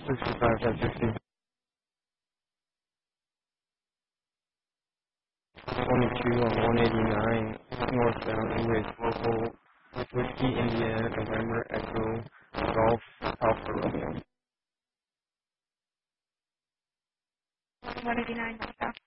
65 at 60. 22 on 189 northbound with local Whiskey India November Echo Golf Alpha Romeo. 189 northbound.